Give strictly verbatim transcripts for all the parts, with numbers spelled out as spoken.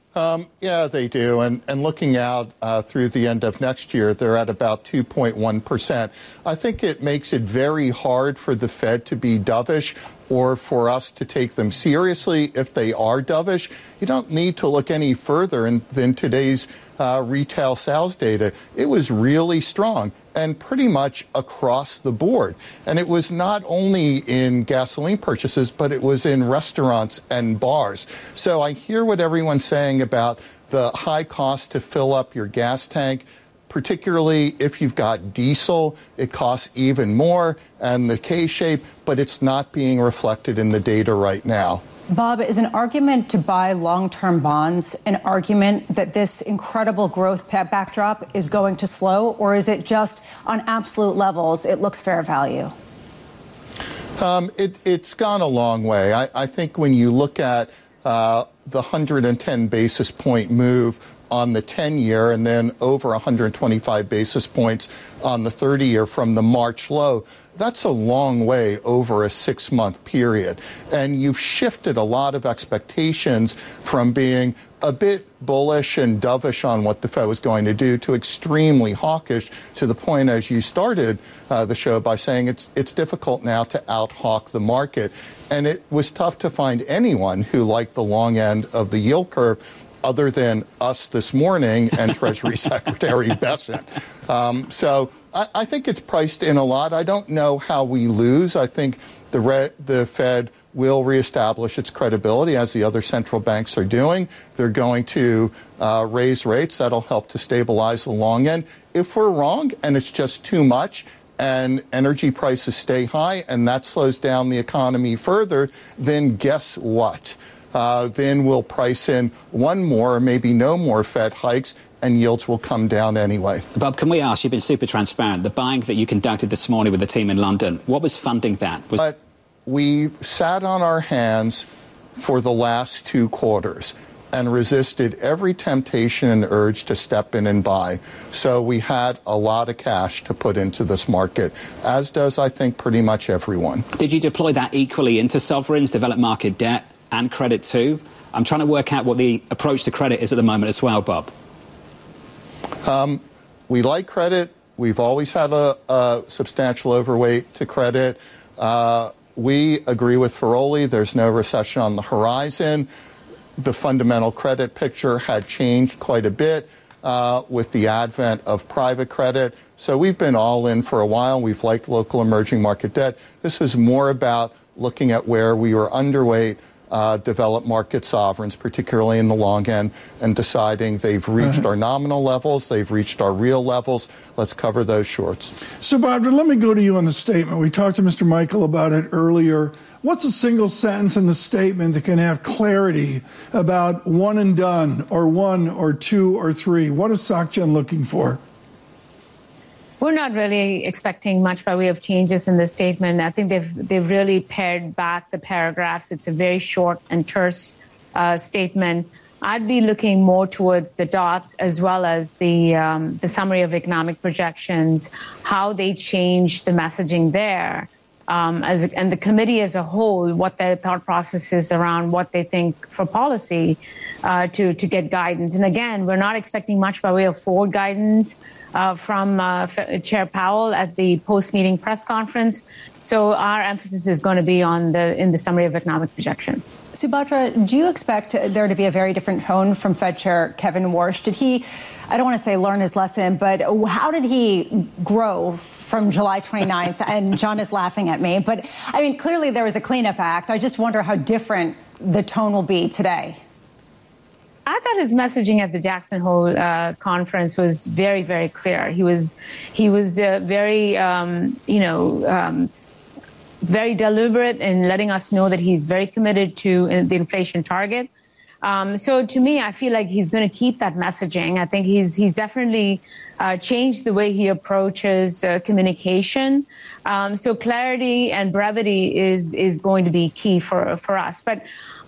Um, yeah, they do. And, and looking out uh, through the end of next year, they're at about two point one percent. I think it makes it very hard for the Fed to be dovish or for us to take them seriously if they are dovish. You don't need to look any further in, than today's uh, retail sales data. It was really strong and pretty much across the board. And it was not only in gasoline purchases, but it was in restaurants and bars. So I hear what everyone's saying about the high cost to fill up your gas tank. Particularly if you've got diesel, it costs even more, and the K-shape, but it's not being reflected in the data right now. Bob, is an argument to buy long-term bonds an argument that this incredible growth backdrop is going to slow, or is it just on absolute levels it looks fair value? Um, it, it's gone a long way. I, I think when you look at uh, the one hundred ten basis point move on the ten-year and then over one hundred twenty-five basis points on the thirty-year from the March low, that's a long way over a six-month period. And you've shifted a lot of expectations from being a bit bullish and dovish on what the Fed was going to do to extremely hawkish, to the point, as you started uh, the show by saying it's it's difficult now to out-hawk the market. And it was tough to find anyone who liked the long end of the yield curve other than us this morning and Treasury Secretary Bessent. Um, so I, I think it's priced in a lot. I don't know how we lose. I think the, re- the Fed will reestablish its credibility, as the other central banks are doing. They're going to uh, raise rates. That'll help to stabilize the long end. If we're wrong and it's just too much, and energy prices stay high and that slows down the economy further, then guess what? Uh, then we'll price in one more or maybe no more Fed hikes, and yields will come down anyway. Bob, can we ask, you've been super transparent, the buying that you conducted this morning with the team in London, what was funding that? Was- but we sat on our hands for the last two quarters and resisted every temptation and urge to step in and buy. So we had a lot of cash to put into this market, as does, I think, pretty much everyone. Did you deploy that equally into sovereigns, developed market debt, and credit too? I'm trying to work out what the approach to credit is at the moment as well, Bob. Um, we like credit. We've always had a, a substantial overweight to credit. Uh, we agree with Feroli. There's no recession on the horizon. The fundamental credit picture had changed quite a bit uh, with the advent of private credit. So we've been all in for a while. We've liked local emerging market debt. This is more about looking at where we were underweight Uh, developed market sovereigns, particularly in the long end, and deciding they've reached our nominal levels, they've reached our real levels. Let's cover those shorts. So, Barbara, let me go to you on the statement. We talked to Mister Michael about it earlier. What's a single sentence in the statement that can have clarity about one and done, or one, or two, or three? What is SocGen looking for? We're not really expecting much by way of changes in the statement. I think they've they've really pared back the paragraphs. It's a very short and terse uh, statement. I'd be looking more towards the dots as well as the um, the summary of economic projections, how they change the messaging there, um, as and the committee as a whole, what their thought process is around what they think for policy uh, to to get guidance. And again, we're not expecting much by way of forward guidance Uh, from uh, Chair Powell at the post-meeting press conference. So our emphasis is going to be on the in the summary of economic projections. Subhadra, do you expect there to be a very different tone from Fed Chair Kevin Warsh? Did he, I don't want to say learn his lesson, but how did he grow from July twenty-ninth? And John is laughing at me. But, I mean, clearly there was a cleanup act. I just wonder how different the tone will be today. I thought his messaging at the Jackson Hole uh, conference was very, very clear. He was, he was uh, very, um, you know, um, very deliberate in letting us know that he's very committed to the inflation target. Um, so to me, I feel like he's going to keep that messaging. I think he's he's definitely uh, changed the way he approaches uh, communication. Um, so clarity and brevity is is going to be key for for us. But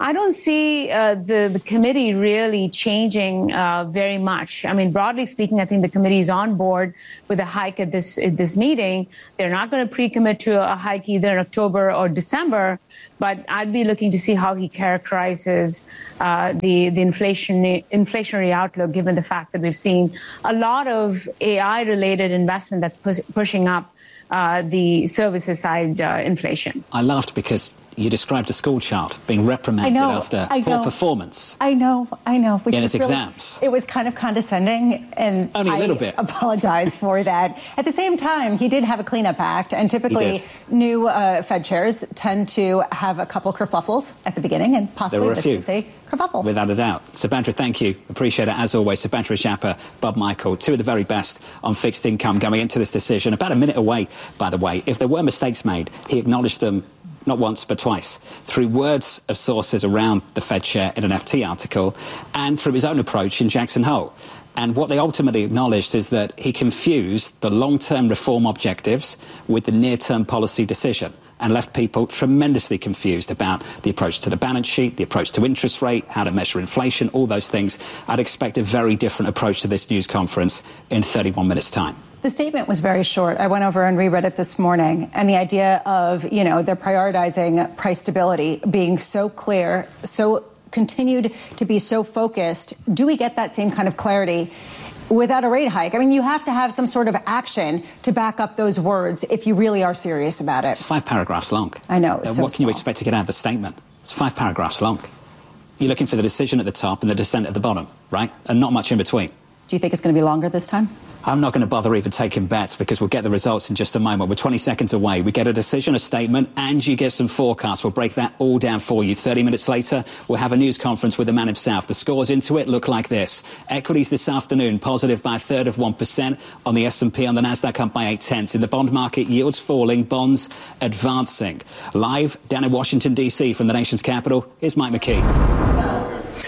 I don't see uh, the, the committee really changing uh, very much. I mean, broadly speaking, I think the committee is on board with a hike at this at this meeting. They're not going to pre-commit to a hike either in October or December, but I'd be looking to see how he characterizes uh, the, the inflation, inflationary outlook, given the fact that we've seen a lot of A I-related investment that's pu- pushing up uh, the services side uh, inflation. I laughed because you described a school child being reprimanded know, after I poor know. performance. I know, I know. Which in was its really, exams. It was kind of condescending, and Only a little I bit. apologize for that. At the same time, he did have a cleanup act, and typically new uh, Fed chairs tend to have a couple kerfuffles at the beginning, and possibly There were a this few. was a kerfuffle. Without a doubt. Subhadra, thank you. Appreciate it as always. Subhadra Japa, Bob Michael, two of the very best on fixed income going into this decision. About a minute away, by the way. If there were mistakes made, he acknowledged them not once but twice, through words of sources around the Fed chair in an F T article and through his own approach in Jackson Hole. And what they ultimately acknowledged is that he confused the long-term reform objectives with the near-term policy decision and left people tremendously confused about the approach to the balance sheet, the approach to interest rate, how to measure inflation, all those things. I'd expect a very different approach to this news conference in thirty-one minutes' time. The statement was very short. I went over and reread it this morning. And the idea of, you know, they're prioritizing price stability, being so clear, so continued to be so focused. Do we get that same kind of clarity without a rate hike? I mean, you have to have some sort of action to back up those words if you really are serious about it. It's five paragraphs long. I know. Uh, so what can you small. expect to get out of the statement? It's five paragraphs long. You're looking for the decision at the top and the dissent at the bottom, right? And not much in between. Do you think it's going to be longer this time? I'm not going to bother even taking bets because we'll get the results in just a moment. We're twenty seconds away. We get a decision, a statement, and you get some forecasts. We'll break that all down for you. thirty minutes later, we'll have a news conference with the man himself. The scores into it look like this. Equities this afternoon, positive by a third of one percent on the S and P, on the Nasdaq up by eight tenths. In the bond market, yields falling, bonds advancing. Live down in Washington, D C from the nation's capital, here's Mike McKee.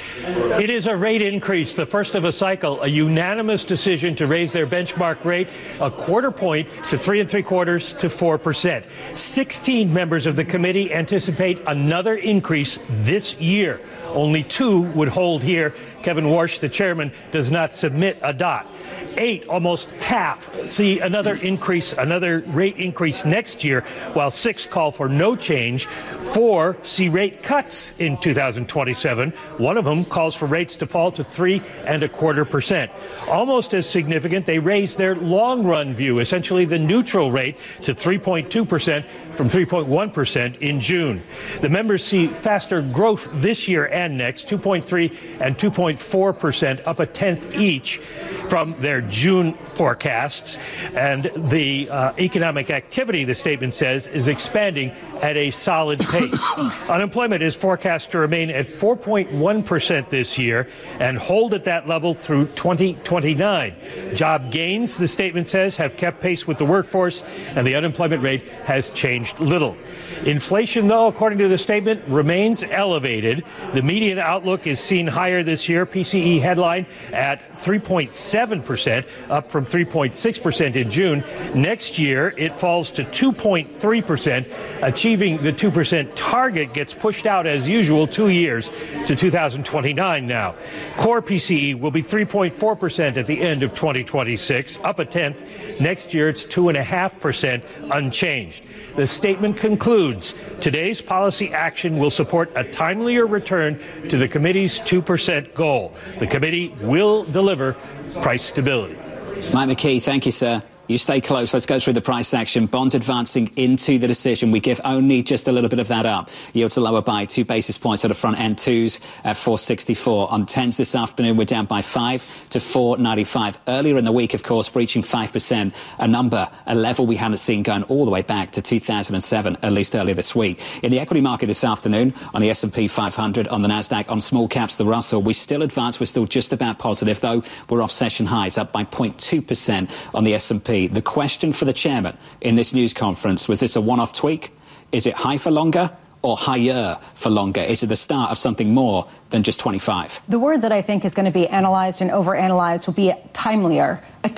It is a rate increase, the first of a cycle, a unanimous decision to raise their benchmark rate a quarter point to three and three quarters to four percent. Sixteen members of the committee anticipate another increase this year. Only two would hold here. Kevin Warsh, the chairman, does not submit a dot. Eight, almost half, see another increase, another rate increase next year, while six call for no change. Four see rate cuts in two thousand twenty-seven. One of them calls for rates to fall to three and a quarter percent. Almost as significant, they raised their long-run view, essentially the neutral rate, to three point two percent from three point one percent in June. The members see faster growth this year and next, two point three and two point four percent, up a tenth each from their June forecasts. And the uh, economic activity, the statement says, is expanding at a solid pace. Unemployment is forecast to remain at four point one percent this year and hold at that level through twenty twenty-nine. Job gains, the statement says, have kept pace with the workforce, and the unemployment rate has changed little. Inflation, though, according to the statement, remains elevated. The median outlook is seen higher this year. P C E headline at three point seven percent, up from three point six percent in June. Next year, it falls to two point three percent. Achieving the two percent target gets pushed out, as usual, two years to two thousand twenty-nine now. Core P C E will be three point four percent at the end of twenty twenty-six, up a tenth. Next year, it's two point five percent, unchanged. The statement concludes, today's policy action will support a timelier return to the committee's two percent goal. The committee will deliver price stability. Mike McKee, thank you, sir. You stay close. Let's go through the price action. Bonds advancing into the decision. We give only just a little bit of that up. Yields are lower by two basis points at the front end. Twos at four sixty-four. On tens this afternoon, we're down by five to four ninety-five. Earlier in the week, of course, breaching five percent, a number, a level we haven't seen going all the way back to two thousand seven, at least earlier this week. In the equity market this afternoon, on the S and P five hundred, on the Nasdaq, on small caps, the Russell, we still advance. We're still just about positive, though we're off session highs, up by zero point two percent on the S and P. The question for the chairman in this news conference, was this a one-off tweak? Is it high for longer or higher for longer? Is it the start of something more than just twenty-five? The word that I think is going to be analyzed and overanalyzed will be timelier. A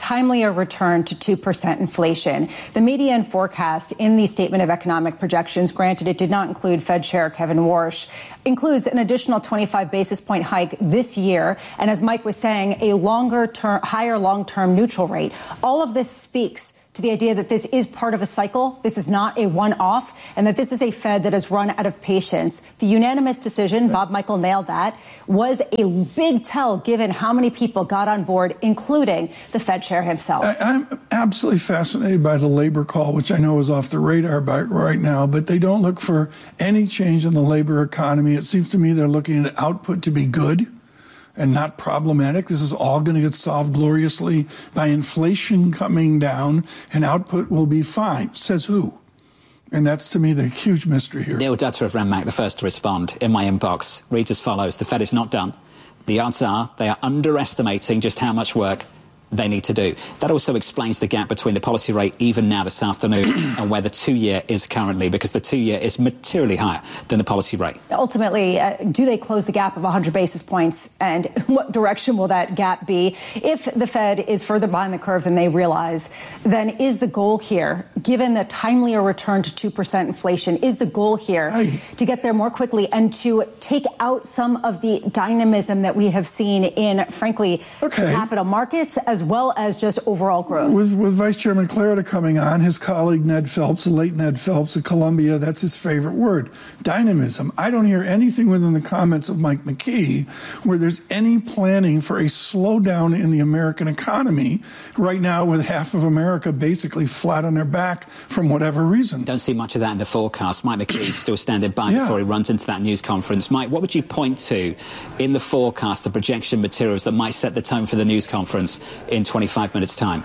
timelier return to two percent inflation. The median forecast in the Statement of Economic Projections, granted it did not include Fed Chair Kevin Warsh, includes an additional twenty-five basis point hike this year. And as Mike was saying, a longer term, higher long-term neutral rate. All of this speaks to the idea that this is part of a cycle. This is not a one-off, and that this is a Fed that has run out of patience. The unanimous decision, Bob Michel nailed that, was a big tell given how many people got on board, including the Fed chair himself. I, I'm absolutely fascinated by the labor call, which I know is off the radar by, right now, but they don't look for any change in the labor economy. It seems to me they're looking at output to be good and not problematic. This is all going to get solved gloriously by inflation coming down, and output will be fine. Says who? And that's, to me, the huge mystery here. Neil Dutta of Renmark, the first to respond in my inbox, reads as follows. The Fed is not done. The odds are they are underestimating just how much work they need to do. That also explains the gap between the policy rate even now this afternoon and where the two-year is currently, because the two-year is materially higher than the policy rate. Ultimately, uh, do they close the gap of one hundred basis points, and what direction will that gap be? If the Fed is further behind the curve than they realize, then is the goal here, given the timelier return to two percent inflation, is the goal here I... to get there more quickly and to take out some of the dynamism that we have seen in, frankly, okay. capital markets, as well as just overall growth? With, with Vice Chairman Clarida coming on, his colleague Ned Phelps, the late Ned Phelps at Columbia, that's his favorite word, dynamism. I don't hear anything within the comments of Mike McKee where there's any planning for a slowdown in the American economy right now, with half of America basically flat on their back from whatever reason. Don't see much of that in the forecast. Mike McKee is still standing by yeah. before he runs into that news conference. Mike, what would you point to in the forecast, the projection materials that might set the tone for the news conference in twenty-five minutes' time?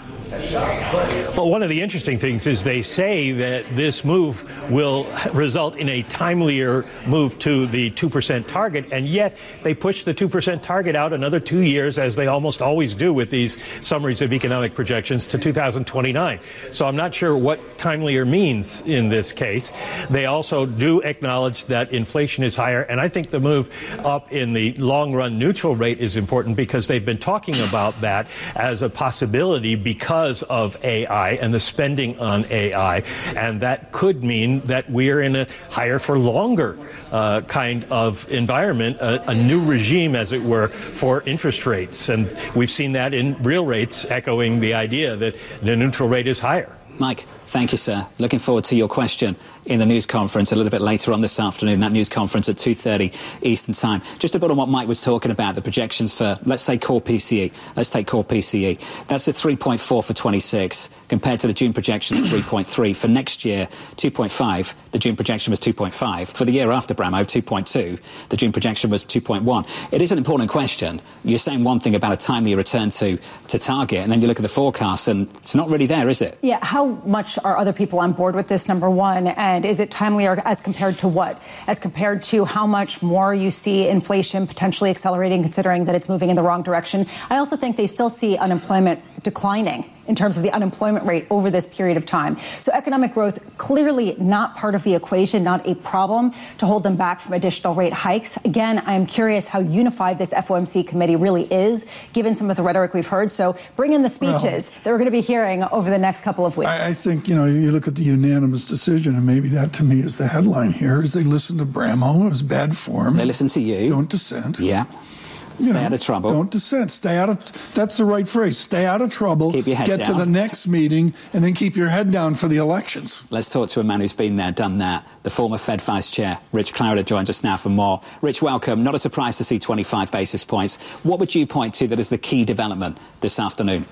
Well, one of the interesting things is they say that this move will result in a timelier move to the two percent target, and yet they push the two percent target out another two years, as they almost always do with these summaries of economic projections, to two thousand twenty-nine. So I'm not sure what timelier means in this case. They also do acknowledge that inflation is higher, and I think the move up in the long-run neutral rate is important because they've been talking about that as a possibility because of A I and the spending on A I. And that could mean that we're in a higher for longer uh, kind of environment, a, a new regime, as it were, for interest rates. And we've seen that in real rates, echoing the idea that the neutral rate is higher. Mike, thank you, sir. Looking forward to your question in the news conference a little bit later on this afternoon, that news conference at two thirty Eastern Time. Just a bit on what Mike was talking about, the projections for, let's say, core P C E. Let's take core P C E. That's at three point four for twenty-six, compared to the June projection of three point three. For next year, two point five. The June projection was two point five. For the year after, Bramo, two point two. The June projection was two point one. It is an important question. You're saying one thing about a timely return to, to target, and then you look at the forecast, and it's not really there, is it? Yeah, how much are other people on board with this, number one? And is it timelier as compared to what? As compared to how much more you see inflation potentially accelerating, considering that it's moving in the wrong direction? I also think they still see unemployment declining in terms of the unemployment rate over this period of time. So economic growth clearly not part of the equation, not a problem to hold them back from additional rate hikes. Again, I am curious how unified this F O M C committee really is, given some of the rhetoric we've heard. So bring in the speeches well, that we're going to be hearing over the next couple of weeks. I, I think, you know, you look at the unanimous decision, and maybe that to me is the headline here, is they listened to Bramo. It was bad form. They listened to you. Don't dissent. Yeah. Stay you know, out of trouble. Don't dissent. Stay out of, that's the right phrase. Stay out of trouble. Keep your head get down. to the next meeting, and then keep your head down for the elections. Let's talk to a man who's been there, done that. The former Fed Vice Chair, Rich Clarida, joins us now for more. Rich, welcome. Not a surprise to see twenty-five basis points. What would you point to that is the key development this afternoon?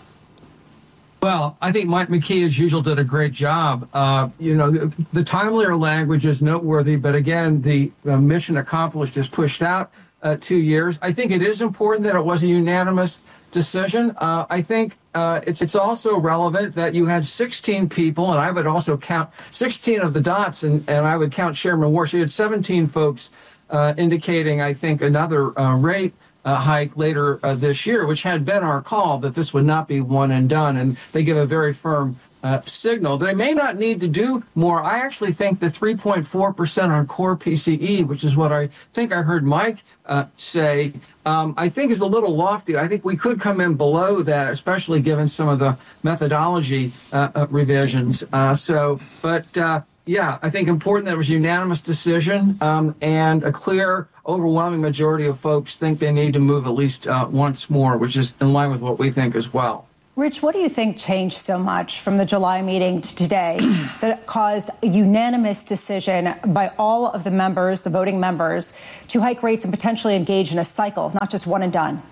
Well, I think Mike McKee, as usual, did a great job. Uh, you know, the, the timelier language is noteworthy, but again, the uh, mission accomplished is pushed out uh, two years. I think it is important that it was a unanimous decision. Uh, I think uh, it's it's also relevant that you had sixteen people, and I would also count sixteen of the dots, and, and I would count Chairman Warsh. You had seventeen folks uh, indicating, I think, another uh, rate Uh, hike later uh, this year, which had been our call that this would not be one and done. And they give a very firm uh, signal. They may not need to do more. I actually think the three point four percent on core P C E, which is what I think I heard Mike uh, say, um, I think is a little lofty. I think we could come in below that, especially given some of the methodology uh, uh, revisions. Uh, so, but uh, yeah, I think important that it was a unanimous decision, um, and a clear, overwhelming majority of folks think they need to move at least uh, once more, which is in line with what we think as well. Rich, what do you think changed so much from the July meeting to today that caused a unanimous decision by all of the members, the voting members, to hike rates and potentially engage in a cycle, not just one and done?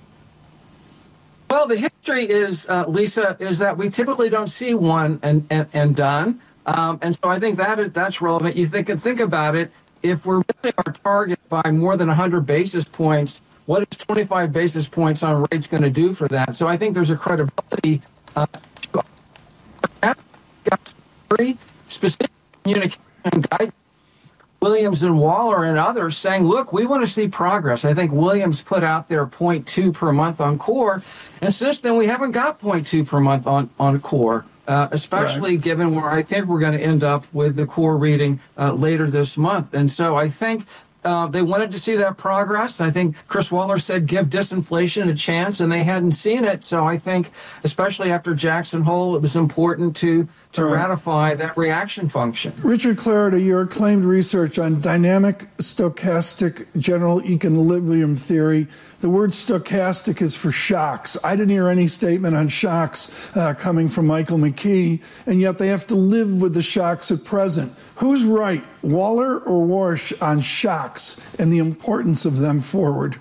Well, the history is, uh, Lisa, is that we typically don't see one and, and, and done. Um, and so I think that is that's relevant. You think, think about it. If we're missing our target by more than one hundred basis points, what is twenty-five basis points on rates going to do for that? So I think there's a credibility uh, very specific communication guidance. Williams and Waller and others saying, look, we want to see progress. I think Williams put out their zero point two per month on core. And since then, we haven't got zero point two per month on, on core, uh, especially right. given where I think we're going to end up with the core reading uh, later this month. And so I think Uh, they wanted to see that progress. I think Chris Waller said give disinflation a chance, and they hadn't seen it. So I think, especially after Jackson Hole, it was important to to right. ratify that reaction function. Richard Clarida, your acclaimed research on dynamic stochastic general equilibrium theory. The word stochastic is for shocks. I didn't hear any statement on shocks uh, coming from Michael McKee, and yet they have to live with the shocks at present. Who's right, Waller or Warsh, on shocks and the importance of them forward?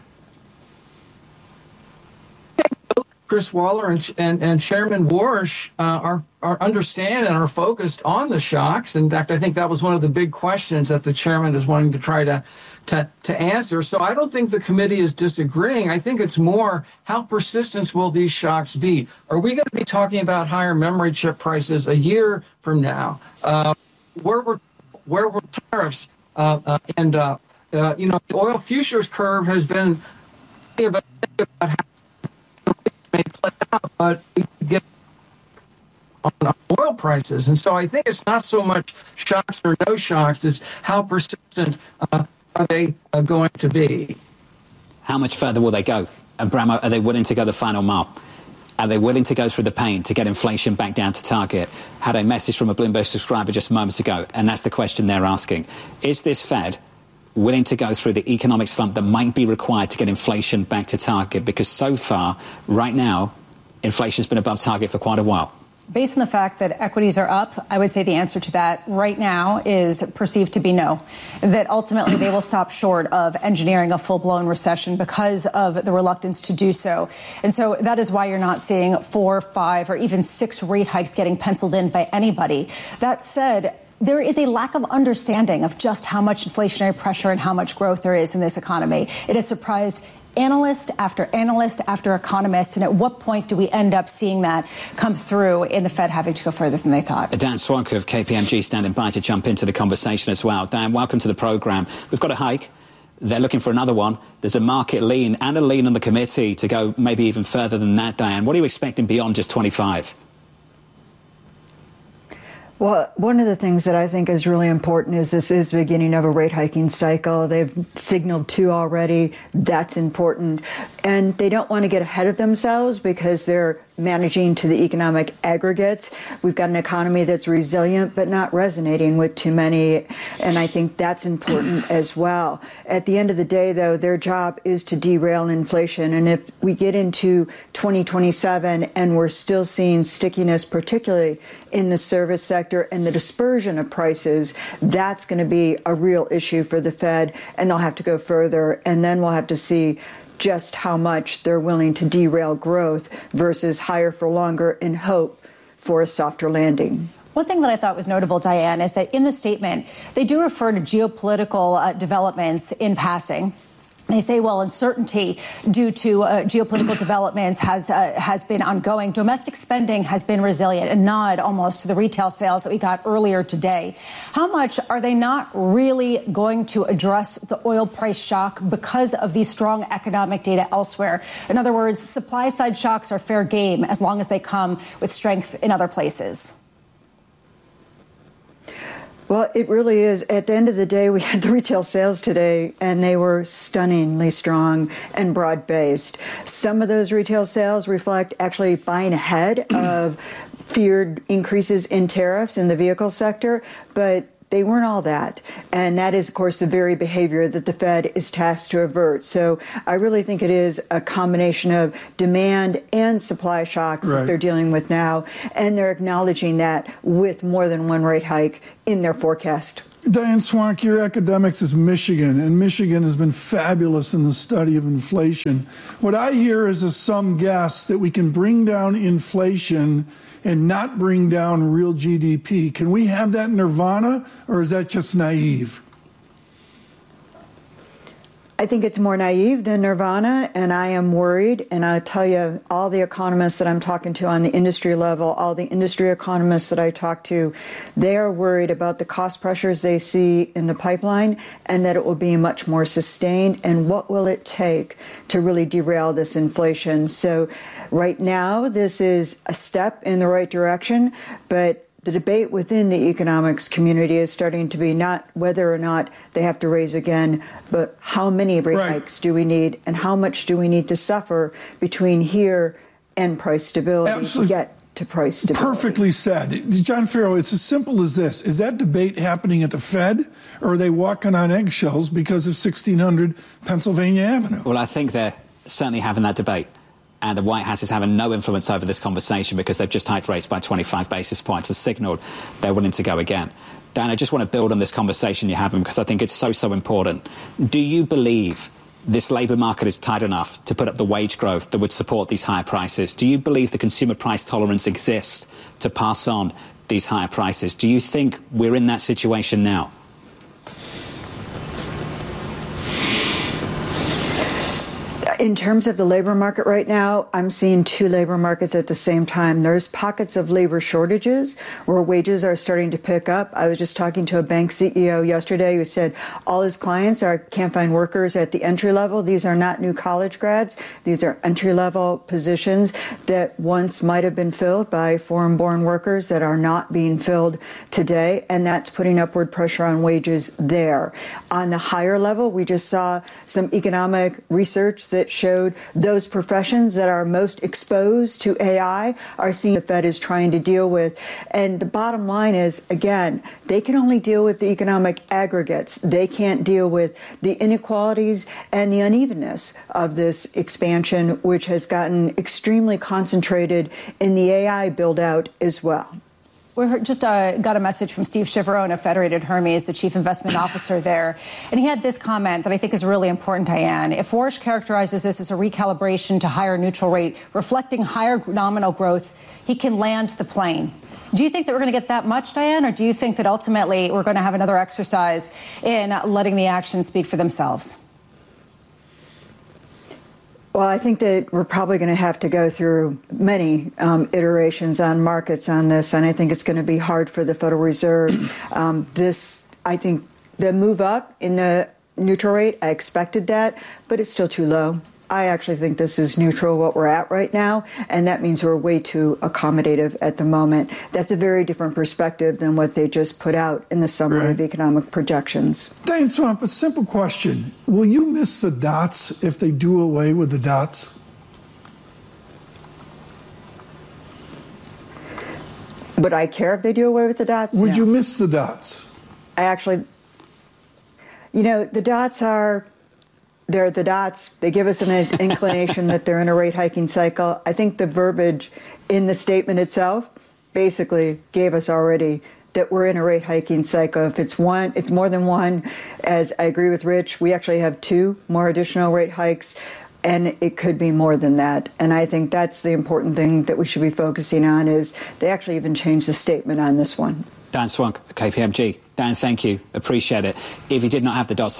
Chris Waller and, and, and Chairman Warsh uh, are, are understand and are focused on the shocks. In fact, I think that was one of the big questions that the chairman is wanting to try to, to, to answer. So I don't think the committee is disagreeing. I think it's more how persistent will these shocks be? Are we going to be talking about higher memory chip prices a year from now? Uh, where were where were tariffs? Uh, uh, and uh, uh, you know, the oil futures curve has been about how may play out, but we get on oil prices, and so I think it's not so much shocks or no shocks; it's how persistent uh, are they uh, going to be. How much further will they go? And Bramo, are they willing to go the final mile? Are they willing to go through the pain to get inflation back down to target? Had a message from a Bloomberg subscriber just moments ago, and that's the question they're asking. Is this Fed willing to go through the economic slump that might be required to get inflation back to target? Because so far, right now, inflation's been above target for quite a while. Based on the fact that equities are up, I would say the answer to that right now is perceived to be no. That ultimately they will stop short of engineering a full-blown recession because of the reluctance to do so. And so that is why you're not seeing four, five, or even six rate hikes getting penciled in by anybody. That said, there is a lack of understanding of just how much inflationary pressure and how much growth there is in this economy. It has surprised analyst after analyst after economist, and at what point do we end up seeing that come through in the Fed having to go further than they thought? Dan Swonka of K P M G standing by to jump into the conversation as well. Dan, welcome to the programme. We've got a hike. They're looking for another one. There's a market lean and a lean on the committee to go maybe even further than that, Diane. What are you expecting beyond just twenty-five? Well, one of the things that I think is really important is this is the beginning of a rate hiking cycle. They've signaled two already. That's important. And they don't want to get ahead of themselves because they're managing to the economic aggregates. We've got an economy that's resilient, but not resonating with too many. And I think that's important as well. At the end of the day, though, their job is to derail inflation. And if we get into twenty twenty-seven and we're still seeing stickiness, particularly in the service sector and the dispersion of prices, that's going to be a real issue for the Fed. And they'll have to go further. And then we'll have to see just how much they're willing to derail growth versus higher for longer in hope for a softer landing. One thing that I thought was notable, Diane, is that in the statement, they do refer to geopolitical uh, developments in passing. They say, well, uncertainty due to uh, geopolitical developments has uh, has been ongoing. Domestic spending has been resilient, a nod almost to the retail sales that we got earlier today. How much are they not really going to address the oil price shock because of the strong economic data elsewhere? In other words, supply side shocks are fair game as long as they come with strength in other places. Well, it really is. At the end of the day, we had the retail sales today, and they were stunningly strong and broad-based. Some of those retail sales reflect actually buying ahead of feared increases in tariffs in the vehicle sector, but they weren't all that. And that is, of course, the very behavior that the Fed is tasked to avert. So I really think it is a combination of demand and supply shocks right. that they're dealing with now. And they're acknowledging that with more than one rate hike in their forecast. Diane Swonk, your academics is Michigan, and Michigan has been fabulous in the study of inflation. What I hear is a some guess that we can bring down inflation and not bring down real G D P. Can we have that nirvana, or is that just naive? I think it's more naive than nirvana, and I am worried. And I tell you, all the economists that I'm talking to on the industry level, all the industry economists that I talk to, they are worried about the cost pressures they see in the pipeline and that it will be much more sustained. And what will it take to really derail this inflation? So right now, this is a step in the right direction, but the debate within the economics community is starting to be not whether or not they have to raise again, but how many rate right. hikes do we need and how much do we need to suffer between here and price stability Absolutely. to get to price stability. Perfectly said. John Ferro, it's as simple as this. Is that debate happening at the Fed, or are they walking on eggshells because of sixteen hundred Pennsylvania Avenue? Well, I think they're certainly having that debate. And the White House is having no influence over this conversation because they've just hiked rates by twenty-five basis points and signaled they're willing to go again. Dan, I just want to build on this conversation you're having because I think it's so, so important. Do you believe this labour market is tight enough to put up the wage growth that would support these higher prices? Do you believe the consumer price tolerance exists to pass on these higher prices? Do you think we're in that situation now? In terms of the labor market right now, I'm seeing two labor markets at the same time. There's pockets of labor shortages where wages are starting to pick up. I was just talking to a bank C E O yesterday who said all his clients are can't find workers at the entry level. These are not new college grads. These are entry level positions that once might have been filled by foreign born workers that are not being filled today. And that's putting upward pressure on wages there. On the higher level, we just saw some economic research that showed those professions that are most exposed to A I are seeing the Fed is trying to deal with. And the bottom line is, again, they can only deal with the economic aggregates. They can't deal with the inequalities and the unevenness of this expansion, which has gotten extremely concentrated in the A I build out as well. We just uh, got a message from Steve Chiavarone of Federated Hermes, the chief investment officer there. And he had this comment that I think is really important, Diane. If Warsh characterizes this as a recalibration to higher neutral rate, reflecting higher nominal growth, he can land the plane. Do you think that we're going to get that much, Diane, or do you think that ultimately we're going to have another exercise in letting the actions speak for themselves? Well, I think that we're probably going to have to go through many um, iterations on markets on this, and I think it's going to be hard for the Federal Reserve. Um, this, I think, the move up in the neutral rate, I expected that, but it's still too low. I actually think this is neutral, what we're at right now, and that means we're way too accommodative at the moment. That's a very different perspective than what they just put out in the summary right. of economic projections. Diane Swonk, a simple question. Will you miss the dots if they do away with the dots? Would I care if they do away with the dots? Would no. you miss the dots? I actually, you know, the dots are... They're the dots. They give us an inclination that they're in a rate hiking cycle. I think the verbiage in the statement itself basically gave us already that we're in a rate hiking cycle. If it's one, it's more than one. As I agree with Rich, we actually have two more additional rate hikes, and it could be more than that. And I think that's the important thing that we should be focusing on is they actually even changed the statement on this one. Dan Swonk, K P M G. Dan, thank you. Appreciate it. If you did not have the dots today,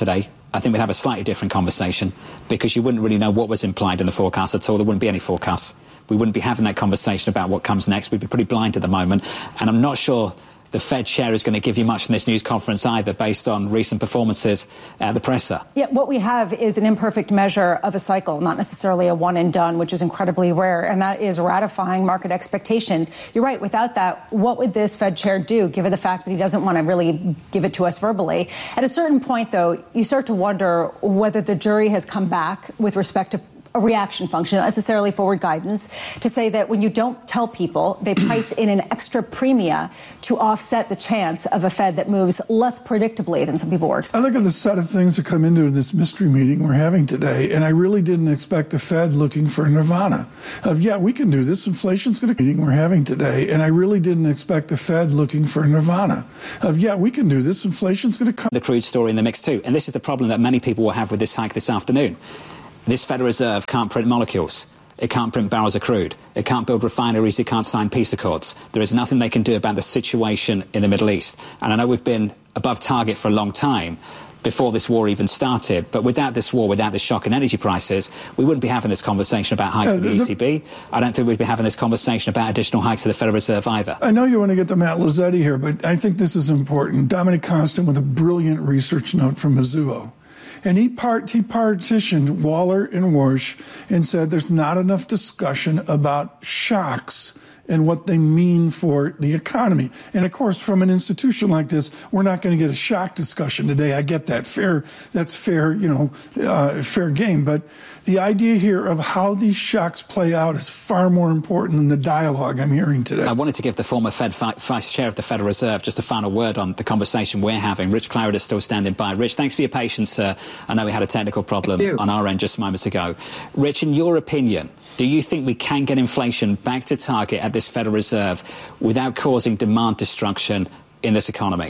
I think we'd have a slightly different conversation because you wouldn't really know what was implied in the forecast at all. There wouldn't be any forecasts. We wouldn't be having that conversation about what comes next. We'd be pretty blind at the moment. And I'm not sure the Fed chair is going to give you much in this news conference either, based on recent performances at the presser. Yeah, what we have is an imperfect measure of a cycle, not necessarily a one and done, which is incredibly rare, and that is ratifying market expectations. You're right. Without that, what would this Fed chair do, given the fact that he doesn't want to really give it to us verbally? At a certain point, though, you start to wonder whether the jury has come back with respect to a reaction function, not necessarily forward guidance, to say that when you don't tell people, they price in an extra premia to offset the chance of a Fed that moves less predictably than some people were expecting. I look at the set of things that come into this mystery meeting we're having today, and I really didn't expect a Fed looking for nirvana of, yeah, we can do this. Inflation's going to meeting we're having today, and I really didn't expect a Fed looking for nirvana of, yeah, we can do this. Inflation's going to come. The crude story in the mix too, and this is the problem that many people will have with this hike this afternoon. This Federal Reserve can't print molecules. It can't print barrels of crude. It can't build refineries. It can't sign peace accords. There is nothing they can do about the situation in the Middle East. And I know we've been above target for a long time before this war even started. But without this war, without this shock in energy prices, we wouldn't be having this conversation about hikes uh, of the, the E C B. I don't think we'd be having this conversation about additional hikes of the Federal Reserve either. I know you want to get to Matt Lozzetti here, but I think this is important. Dominic Constant with a brilliant research note from Mizuho. And he, part, he partitioned Waller and Warsh and said there's not enough discussion about shocks and what they mean for the economy. And of course, from an institution like this, we're not going to get a shock discussion today. I get that. Fair, that's fair, you know, uh, fair game. But the idea here of how these shocks play out is far more important than the dialogue I'm hearing today. I wanted to give the former Fed Vice Chair of the Federal Reserve just a final word on the conversation we're having. Rich Clarida is still standing by. Rich, thanks for your patience, sir. I know we had a technical problem on our end just moments ago. Rich, in your opinion, do you think we can get inflation back to target at this Federal Reserve without causing demand destruction in this economy?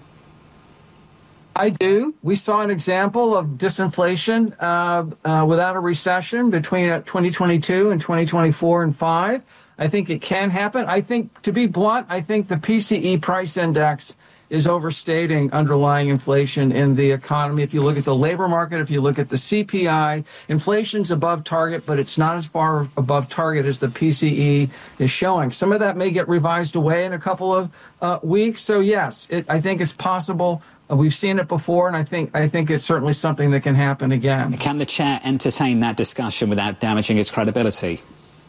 I do. We saw an example of disinflation uh, uh, without a recession between uh, twenty twenty-two and twenty twenty-four and five. I think it can happen. I think, to be blunt, I think the P C E price index is overstating underlying inflation in the economy. If you look at the labor market, if you look at the C P I, inflation's above target, but it's not as far above target as the P C E is showing. Some of that may get revised away in a couple of uh, weeks. So yes, it, I think it's possible. Uh, we've seen it before, and I think I think it's certainly something that can happen again. Can the chair entertain that discussion without damaging its credibility?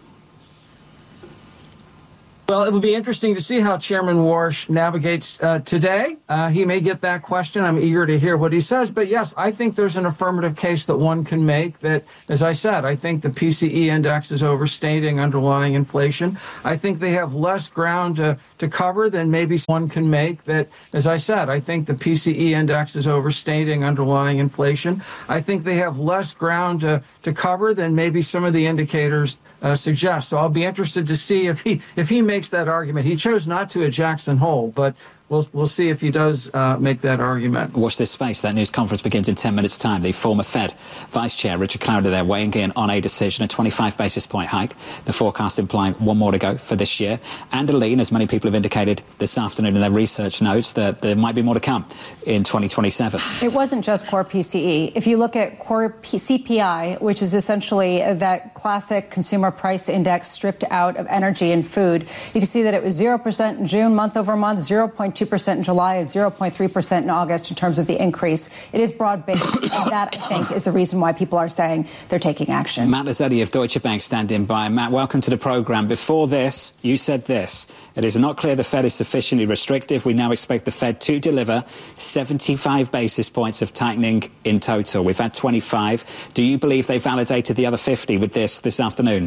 Well, it will be interesting to see how Chairman Warsh navigates uh, today. Uh, he may get that question. I'm eager to hear what he says. But yes, I think there's an affirmative case that one can make that, as I said, I think the P C E index is overstating underlying inflation. I think they have less ground to, to cover than maybe one can make that, as I said, I think the P C E index is overstating underlying inflation. I think they have less ground to, to cover than maybe some of the indicators uh, suggest. So I'll be interested to see if he if he makes that argument. He chose not to at Jackson Hole, but we'll we'll see if he does uh, make that argument. Watch this space. That news conference begins in ten minutes' time. The former Fed Vice Chair, Richard Clarida, there weighing in on a decision, a twenty-five basis point hike. The forecast implying one more to go for this year. And a lean, as many people have indicated this afternoon in their research notes, that there might be more to come in twenty twenty-seven. It wasn't just core P C E. If you look at core C P I, which is essentially that classic consumer price index stripped out of energy and food, you can see that it was zero percent in June, month over month, zero point two percent in July, and zero point three percent in August in terms of the increase. It is broad-based, and that, I think, is the reason why people are saying they're taking action. Matt Lozzetti of Deutsche Bank standing by. Matt, welcome to the program. Before this, you said this: it is not clear the Fed is sufficiently restrictive. We now expect the Fed to deliver seventy-five basis points of tightening in total. We've had twenty-five. Do you believe they validated the other fifty with this this afternoon?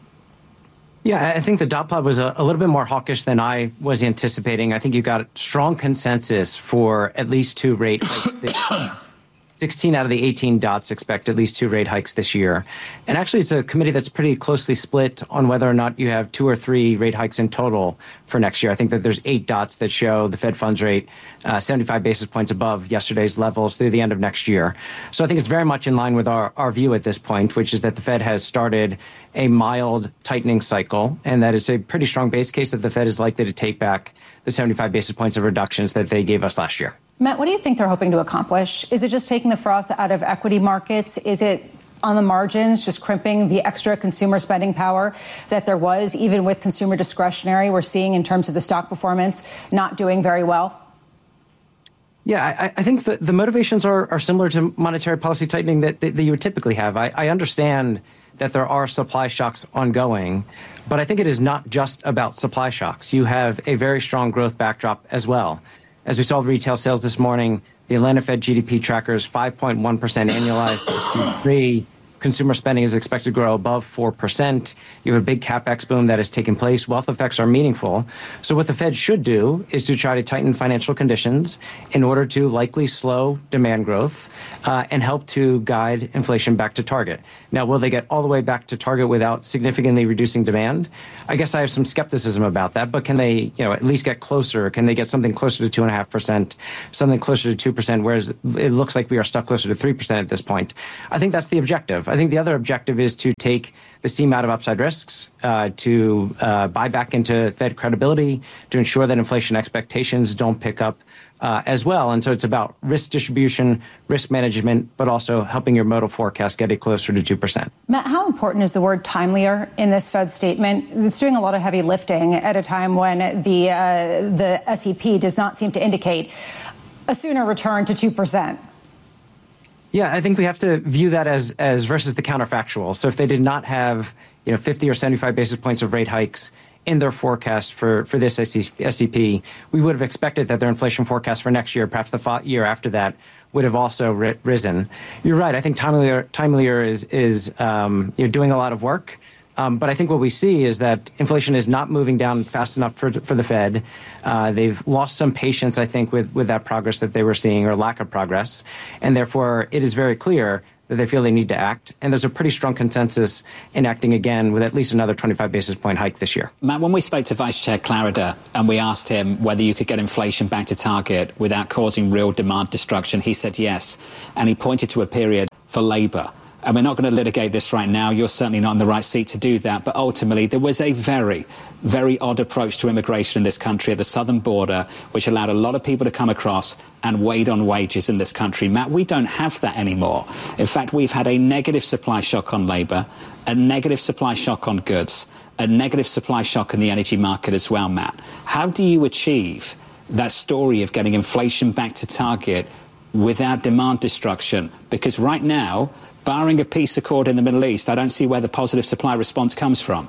Yeah, I think the dot plot was a, a little bit more hawkish than I was anticipating. I think you got strong consensus for at least two rate hikes this year. sixteen out of the eighteen dots expect at least two rate hikes this year. And actually, it's a committee that's pretty closely split on whether or not you have two or three rate hikes in total for next year. I think that there's eight dots that show the Fed funds rate uh, seventy-five basis points above yesterday's levels through the end of next year. So I think it's very much in line with our, our view at this point, which is that the Fed has started a mild tightening cycle, and that is a pretty strong base case that the Fed is likely to take back the seventy-five basis points of reductions that they gave us last year. Matt, what do you think they're hoping to accomplish? Is it just taking the froth out of equity markets? Is it on the margins, just crimping the extra consumer spending power that there was, even with consumer discretionary we're seeing in terms of the stock performance not doing very well? Yeah, I, I think the, the motivations are, are similar to monetary policy tightening that, that, that you would typically have. I, I understand that there are supply shocks ongoing, but I think it is not just about supply shocks. You have a very strong growth backdrop as well. As we saw with retail sales this morning, the Atlanta Fed G D P tracker is five point one percent annualized in Q three. Consumer spending is expected to grow above four percent. You have a big capex boom that has taken place. Wealth effects are meaningful. So what the Fed should do is to try to tighten financial conditions in order to likely slow demand growth uh, and help to guide inflation back to target. Now, will they get all the way back to target without significantly reducing demand? I guess I have some skepticism about that, but can they, you know, at least get closer? Can they get something closer to two point five percent, something closer to two percent, whereas it looks like we are stuck closer to three percent at this point? I think that's the objective. I think the other objective is to take the steam out of upside risks, uh, to uh, buy back into Fed credibility, to ensure that inflation expectations don't pick up uh, as well. And so it's about risk distribution, risk management, but also helping your modal forecast get it closer to two percent. Matt, how important is the word timelier in this Fed statement? It's doing a lot of heavy lifting at a time when the, uh, the S E P does not seem to indicate a sooner return to two percent. Yeah, I think we have to view that as as versus the counterfactual. So if they did not have, you know, fifty or seventy-five basis points of rate hikes in their forecast for, for this S E P, we would have expected that their inflation forecast for next year, perhaps the year after that, would have also ri- risen. You're right. I think timelier, timelier is, is um, you know, doing a lot of work. Um, but I think what we see is that inflation is not moving down fast enough for for the Fed. Uh, they've lost some patience, I think, with, with that progress that they were seeing, or lack of progress. And therefore, it is very clear that they feel they need to act. And there's a pretty strong consensus in acting again with at least another twenty-five basis point hike this year. Matt, when we spoke to Vice Chair Clarida and we asked him whether you could get inflation back to target without causing real demand destruction, he said yes. And he pointed to a period for Labour. And we're not going to litigate this right now. You're certainly not in the right seat to do that. But ultimately, there was a very, very odd approach to immigration in this country at the southern border, which allowed a lot of people to come across and weighed on wages in this country. Matt, we don't have that anymore. In fact, we've had a negative supply shock on labour, a negative supply shock on goods, a negative supply shock in the energy market as well, Matt. How do you achieve that story of getting inflation back to target without demand destruction? Because right now, barring a peace accord in the Middle East, I don't see where the positive supply response comes from.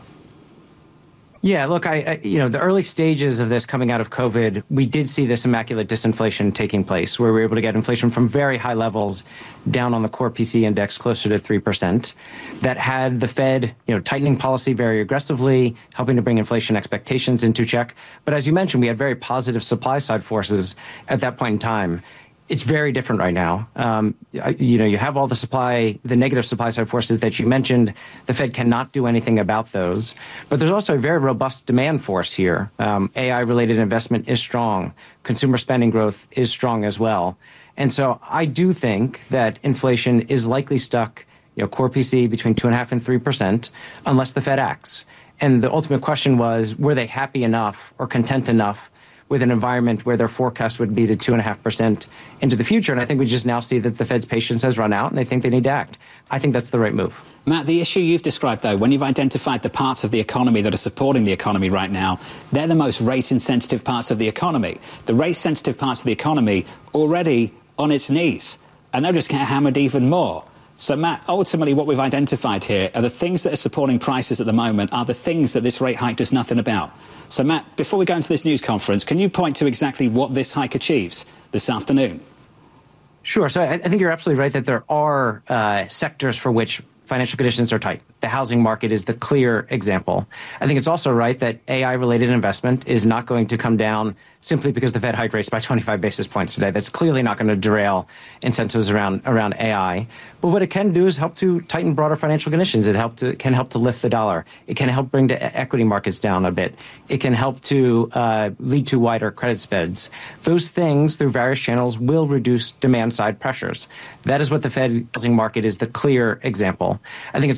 Yeah, look, I, I, you know, the early stages of this coming out of COVID, we did see this immaculate disinflation taking place, where we were able to get inflation from very high levels down on the core P C index closer to three percent. That had the Fed, you know, tightening policy very aggressively, helping to bring inflation expectations into check. But as you mentioned, we had very positive supply side forces at that point in time. It's very different right now. Um, you know, you have all the supply, the negative supply side forces that you mentioned. The Fed cannot do anything about those. But there's also a very robust demand force here. Um, A I-related investment is strong. Consumer spending growth is strong as well. And so I do think that inflation is likely stuck, you know, core P C between two and a half and three percent, unless the Fed acts. And the ultimate question was, were they happy enough or content enough with an environment where their forecast would be to two and a half percent into the future? And I think we just now see that the Fed's patience has run out and they think they need to act. I think that's the right move. Matt, the issue you've described, though, when you've identified the parts of the economy that are supporting the economy right now, they're the most rate-insensitive parts of the economy. The rate-sensitive parts of the economy already on its knees, and they'll just get hammered even more. So, Matt, ultimately what we've identified here are the things that are supporting prices at the moment are the things that this rate hike does nothing about. So, Matt, before we go into this news conference, can you point to exactly what this hike achieves this afternoon? Sure. So I think you're absolutely right that there are uh, sectors for which financial conditions are tight. The housing market is the clear example. I think it's also right that A I-related investment is not going to come down simply because the Fed hiked rates by twenty-five basis points today. That's clearly not going to derail incentives around around A I. But what it can do is help to tighten broader financial conditions. It help to, can help to lift the dollar. It can help bring the equity markets down a bit. It can help to uh, lead to wider credit spreads. Those things, through various channels, will reduce demand-side pressures. That is what the Fed housing market is the clear example. I think it's also right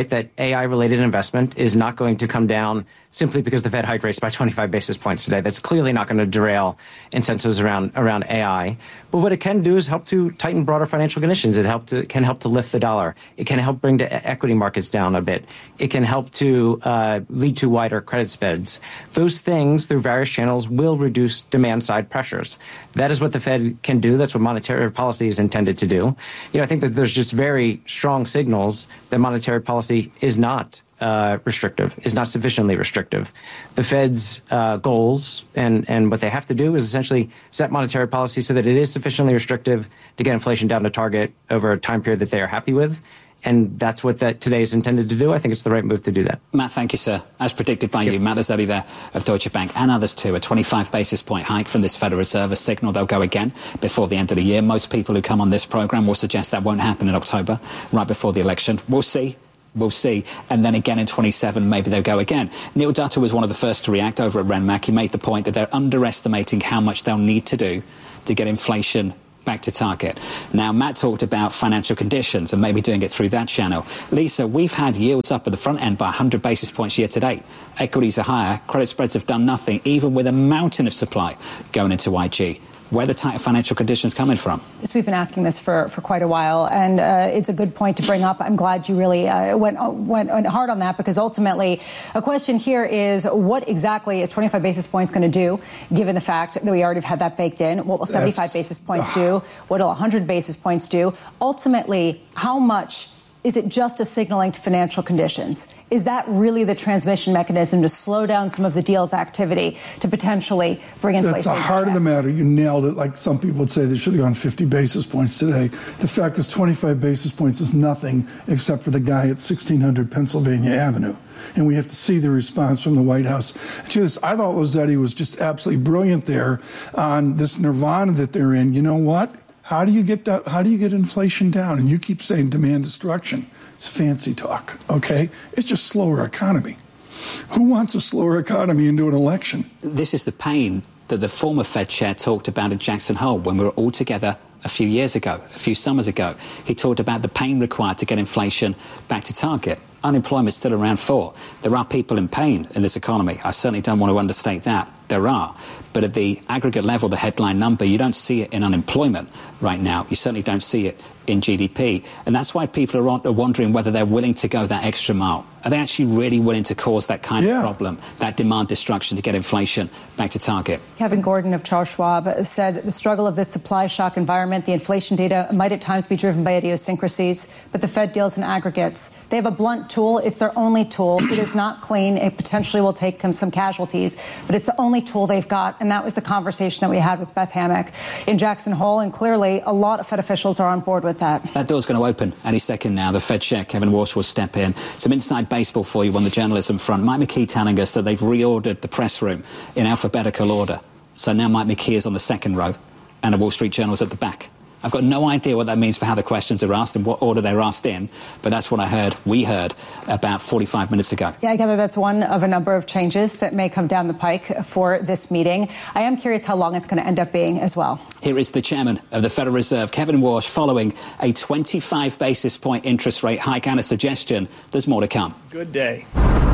right, that A I-related investment is not going to come down simply because the Fed hiked rates by twenty-five basis points today. That's clearly not going to derail incentives around around A I. But what it can do is help to tighten broader financial conditions. It help to, can help to lift the dollar. It can help bring the equity markets down a bit. It can help to uh, lead to wider credit spreads. Those things, through various channels, will reduce demand-side pressures. That is what the Fed can do. That's what monetary policy is intended to do. You know, I think that there's just very strong signals that monetary policy is not uh, restrictive, is not sufficiently restrictive. The Fed's uh, goals and, and what they have to do is essentially set monetary policy so that it is sufficiently restrictive to get inflation down to target over a time period that they are happy with. And that's what that today is intended to do. I think it's the right move to do that. Matt, thank you, sir. As predicted by yep. you, Matt Lazzetti there of Deutsche Bank and others too, a twenty-five basis point hike from this Federal Reserve, a signal they'll go again before the end of the year. Most people who come on this programme will suggest that won't happen in October, right before the election. We'll see. We'll see. And then again in twenty-seven, maybe they'll go again. Neil Dutta was one of the first to react over at Renmark. He made the point that they're underestimating how much they'll need to do to get inflation back to target. Now, Matt talked about financial conditions and maybe doing it through that channel. Lisa, we've had yields up at the front end by one hundred basis points year to date. Equities are higher. Credit spreads have done nothing, even with a mountain of supply going into I G. Where are the tighter financial conditions coming from? Yes, we've been asking this for, for quite a while, and uh, it's a good point to bring up. I'm glad you really uh, went, went went hard on that, because ultimately a question here is what exactly is twenty-five basis points going to do, given the fact that we already have had that baked in? What will seventy-five That's, basis points uh, do? What will one hundred basis points do? Ultimately, how much is it just a signaling to financial conditions? Is that really the transmission mechanism to slow down some of the deal's activity to potentially bring inflation? That's the heart of the matter. You nailed it. Like some people would say, they should have gone fifty basis points today. The fact is twenty-five basis points is nothing except for the guy at sixteen hundred Pennsylvania Avenue. And we have to see the response from the White House to this. I thought Lazzetti was just absolutely brilliant there on this nirvana that they're in. You know what? How do you get that? How do you get inflation down? And you keep saying demand destruction. It's fancy talk, okay? It's just slower economy. Who wants a slower economy into an election? This is the pain that the former Fed chair talked about in Jackson Hole when we were all together a few years ago, a few summers ago. He talked about the pain required to get inflation back to target. Unemployment's still around four. There are people in pain in this economy. I certainly don't want to understate that. There are. But at the aggregate level, the headline number, you don't see it in unemployment right now. You certainly don't see it in G D P. And that's why people are wondering whether they're willing to go that extra mile. Are they actually really willing to cause that kind yeah. of problem, that demand destruction to get inflation back to target? Kevin Gordon of Charles Schwab said the struggle of this supply shock environment, the inflation data might at times be driven by idiosyncrasies, but the Fed deals in aggregates. They have a blunt tool. It's their only tool. It is not clean. It potentially will take some casualties, but it's the only tool they've got. And that was the conversation that we had with Beth Hammack in Jackson Hole. And clearly a lot of Fed officials are on board with that. That door's going to open any second now. The Fed chair, Kevin Walsh, will step in. Some inside baseball for you on the journalism front. Mike McKee telling us that they've reordered the press room in alphabetical order. So now Mike McKee is on the second row and the Wall Street Journal's at the back. I've got no idea what that means for how the questions are asked and what order they're asked in, but that's what I heard, we heard, about forty-five minutes ago. Yeah, I gather that's one of a number of changes that may come down the pike for this meeting. I am curious how long it's going to end up being as well. Here is the chairman of the Federal Reserve, Kevin Walsh, following a twenty-five basis point interest rate hike and a suggestion there's more to come. Good day.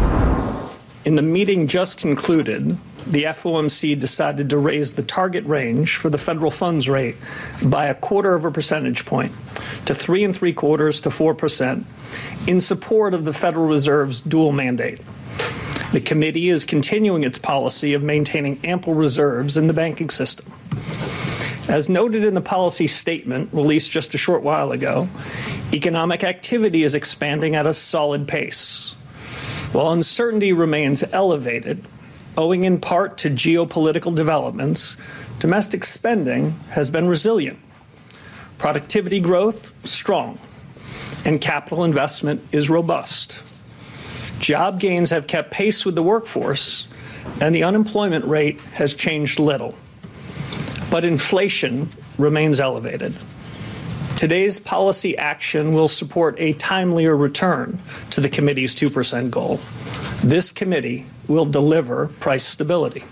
In the meeting just concluded, the F O M C decided to raise the target range for the federal funds rate by a quarter of a percentage point to three and three quarters to four percent in support of the Federal Reserve's dual mandate. The committee is continuing its policy of maintaining ample reserves in the banking system. As noted in the policy statement released just a short while ago, economic activity is expanding at a solid pace. While uncertainty remains elevated, owing in part to geopolitical developments, domestic spending has been resilient. Productivity growth, strong, and capital investment is robust. Job gains have kept pace with the workforce, and the unemployment rate has changed little. But inflation remains elevated. Today's policy action will support a timelier return to the committee's two percent goal. This committee will deliver price stability.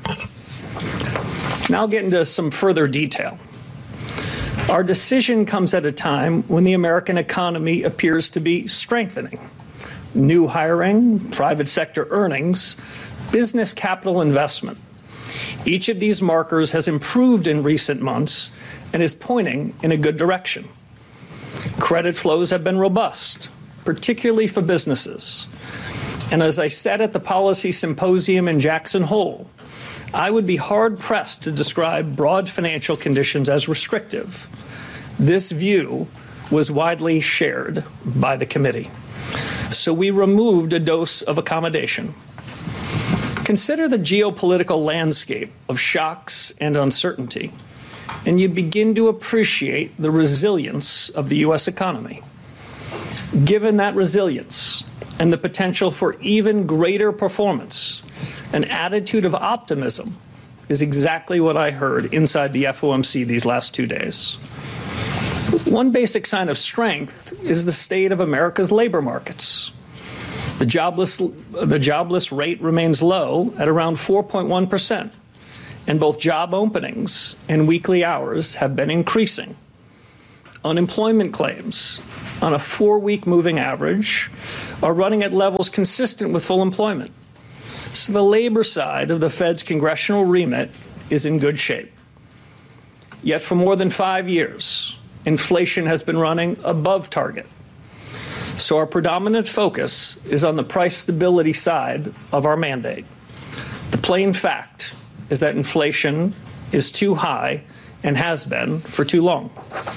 Now I'll get into some further detail. Our decision comes at a time when the American economy appears to be strengthening, new hiring, private sector earnings, business capital investment. Each of these markers has improved in recent months and is pointing in a good direction. Credit flows have been robust, particularly for businesses. And as I said at the policy symposium in Jackson Hole, I would be hard-pressed to describe broad financial conditions as restrictive. This view was widely shared by the committee. So we removed a dose of accommodation. Consider the geopolitical landscape of shocks and uncertainty, and you begin to appreciate the resilience of the U S economy. Given that resilience and the potential for even greater performance, an attitude of optimism is exactly what I heard inside the F O M C these last two days. One basic sign of strength is the state of America's labor markets. The jobless, the jobless rate remains low at around four point one percent, and both job openings and weekly hours have been increasing. Unemployment claims on a four-week moving average are running at levels consistent with full employment. So the labor side of the Fed's congressional remit is in good shape. Yet for more than five years, inflation has been running above target. So our predominant focus is on the price stability side of our mandate. The plain fact is that inflation is too high and has been for too long.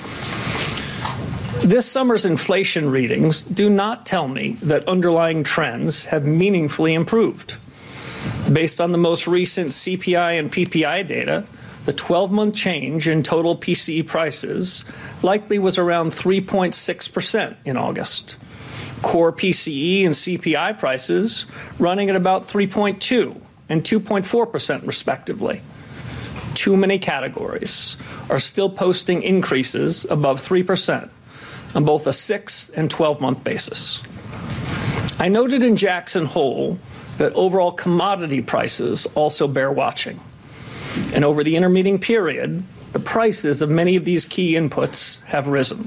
This summer's inflation readings do not tell me that underlying trends have meaningfully improved. Based on the most recent C P I and P P I data, the twelve-month change in total P C E prices likely was around three point six percent in August. Core P C E and C P I prices running at about three point two and two point four percent respectively. Too many categories are still posting increases above three percent on both a six and twelve-month basis. I noted in Jackson Hole that overall commodity prices also bear watching. And over the intermeeting period, the prices of many of these key inputs have risen.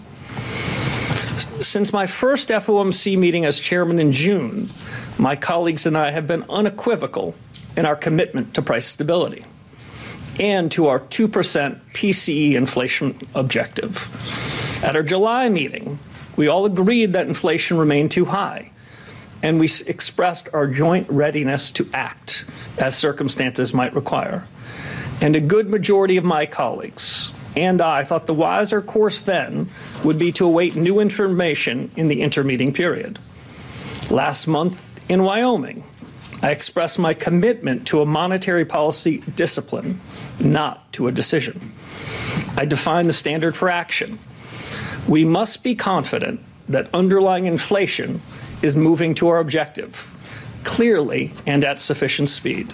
Since my first F O M C meeting as chairman in June, my colleagues and I have been unequivocal in our commitment to price stability and to our two percent P C E inflation objective. At our July meeting, we all agreed that inflation remained too high, and we expressed our joint readiness to act as circumstances might require. And a good majority of my colleagues and I thought the wiser course then would be to await new information in the intermeeting period. Last month in Wyoming, I expressed my commitment to a monetary policy discipline, not to a decision. I defined the standard for action. We must be confident that underlying inflation is moving to our objective, clearly and at sufficient speed.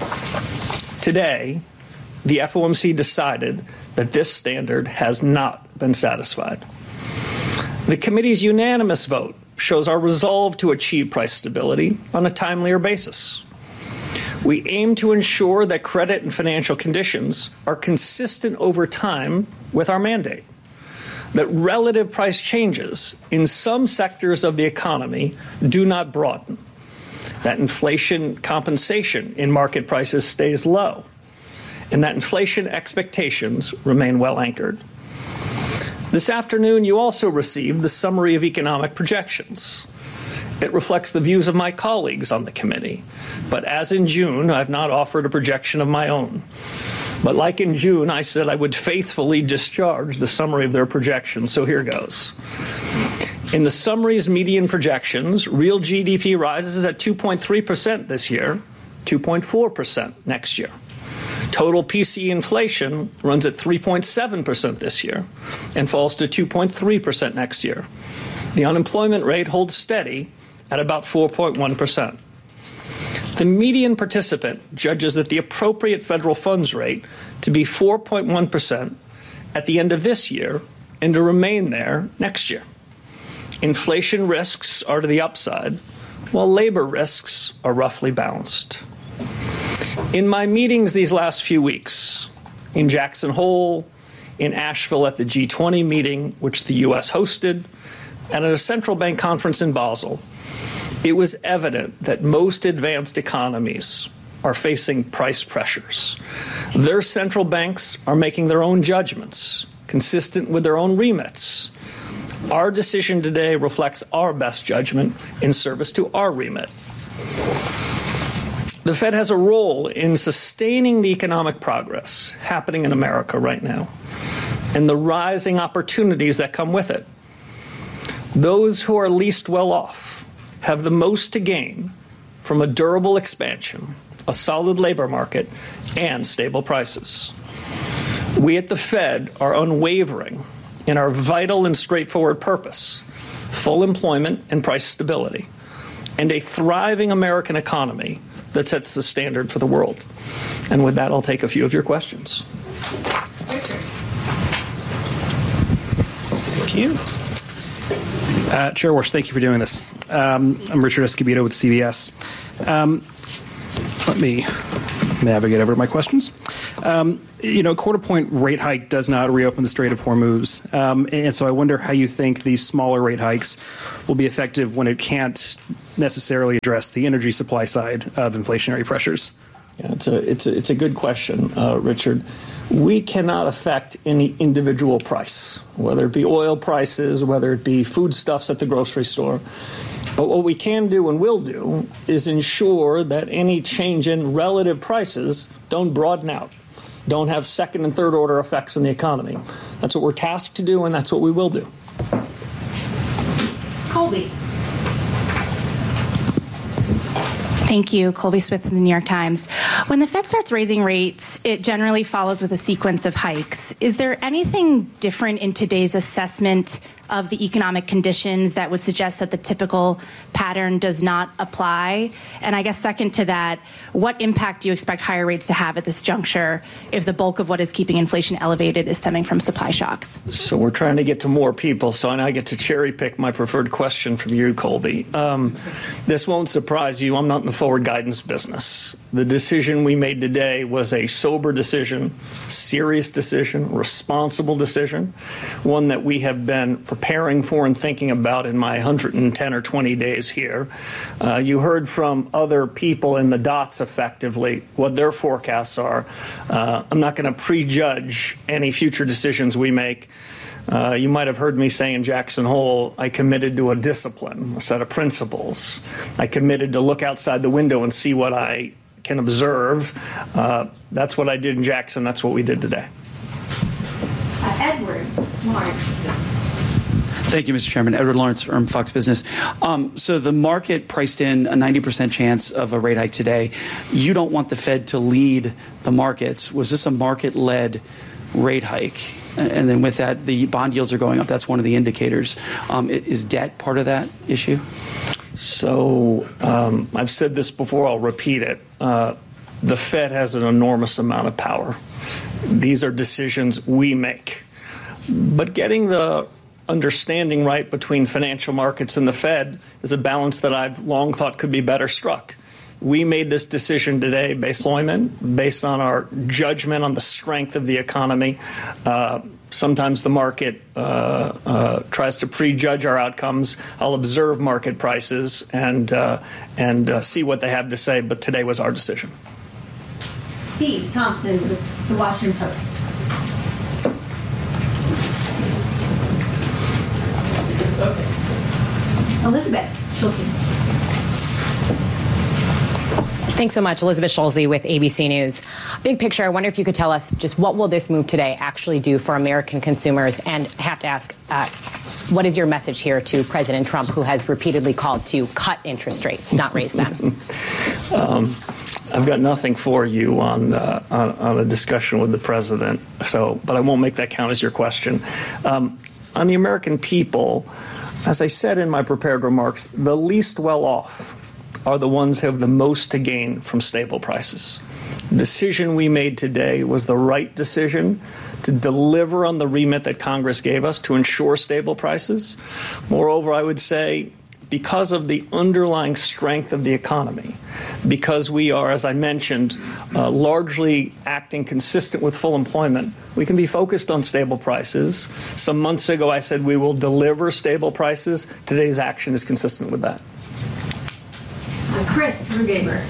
Today, the F O M C decided that this standard has not been satisfied. The committee's unanimous vote shows our resolve to achieve price stability on a timelier basis. We aim to ensure that credit and financial conditions are consistent over time with our mandate, that relative price changes in some sectors of the economy do not broaden, that inflation compensation in market prices stays low, and that inflation expectations remain well anchored. This afternoon, you also received the summary of economic projections. It reflects the views of my colleagues on the committee, but as in June, I've not offered a projection of my own. But like in June, I said I would faithfully discharge the summary of their projections, so here goes. In the summary's median projections, real G D P rises at two point three percent this year, two point four percent next year. Total P C E inflation runs at three point seven percent this year and falls to two point three percent next year. The unemployment rate holds steady at about four point one percent. The median participant judges that the appropriate federal funds rate to be four point one percent at the end of this year and to remain there next year. Inflation risks are to the upside, while labor risks are roughly balanced. In my meetings these last few weeks, in Jackson Hole, in Asheville at the G twenty meeting, which the U S hosted, and at a central bank conference in Basel, it was evident that most advanced economies are facing price pressures. Their central banks are making their own judgments, consistent with their own remits. Our decision today reflects our best judgment in service to our remit. The Fed has a role in sustaining the economic progress happening in America right now and the rising opportunities that come with it. Those who are least well off have the most to gain from a durable expansion, a solid labor market, and stable prices. We at the Fed are unwavering in our vital and straightforward purpose: full employment and price stability, and a thriving American economy that sets the standard for the world. And with that, I'll take a few of your questions. Thank you. Uh, Chair Warsh, thank you for doing this. Um, I'm Richard Escobedo with C B S. Um, let me navigate over my questions. Um, you know, a quarter point rate hike does not reopen the Strait of Hormuz. Um, and so I wonder how you think these smaller rate hikes will be effective when it can't necessarily address the energy supply side of inflationary pressures. Yeah, it's a, it's a, it's a good question, uh, Richard. We cannot affect any individual price, whether it be oil prices, whether it be foodstuffs at the grocery store. But what we can do and will do is ensure that any change in relative prices don't broaden out, don't have second and third order effects in the economy. That's what we're tasked to do, and that's what we will do. Colby. Thank you. Colby Smith in the New York Times. When the Fed starts raising rates, it generally follows with a sequence of hikes. Is there anything different in today's assessment of the economic conditions that would suggest that the typical pattern does not apply? And I guess second to that, what impact do you expect higher rates to have at this juncture if the bulk of what is keeping inflation elevated is stemming from supply shocks? So we're trying to get to more people, so I get to cherry pick my preferred question from you, Colby. Um, this won't surprise you. I'm not in the forward guidance business. The decision we made today was a sober decision, serious decision, responsible decision, one that we have been preparing for and thinking about in my one hundred ten or twenty days here. Uh, you heard from other people in the dots effectively what their forecasts are. Uh, I'm not going to prejudge any future decisions we make. Uh, you might have heard me say in Jackson Hole, I committed to a discipline, a set of principles. I committed to look outside the window and see what I can observe. Uh, that's what I did in Jackson. That's what we did today. Uh, Edward Lawrence. Thank you, Mister Chairman. Edward Lawrence from Fox Business. Um, so the market priced in a ninety percent chance of a rate hike today. You don't want the Fed to lead the markets. Was this a market-led rate hike? And then with that, the bond yields are going up. That's one of the indicators. Um, is debt part of that issue? So um, I've said this before. I'll repeat it. Uh, the Fed has an enormous amount of power. These are decisions we make. But getting the understanding right between financial markets and the Fed is a balance that I've long thought could be better struck. We made this decision today based on employment, based on our judgment on the strength of the economy. Uh, sometimes the market uh, uh, tries to prejudge our outcomes. I'll observe market prices and uh, and uh, see what they have to say. But today was our decision. Steve Thompson with The Washington Post. Elizabeth Schulze. Thanks so much. Elizabeth Schulze with A B C News. Big picture, I wonder if you could tell us just what will this move today actually do for American consumers? And I have to ask, uh, what is your message here to President Trump, who has repeatedly called to cut interest rates, not raise them? um, I've got nothing for you on, uh, on on a discussion with the president, so but I won't make that count as your question. Um, on the American people, as I said in my prepared remarks, the least well off are the ones who have the most to gain from stable prices. The decision we made today was the right decision to deliver on the remit that Congress gave us to ensure stable prices. Moreover, I would say because of the underlying strength of the economy, because we are, as I mentioned, uh, largely acting consistent with full employment, we can be focused on stable prices. Some months ago, I said we will deliver stable prices. Today's action is consistent with that. Chris Rugaber.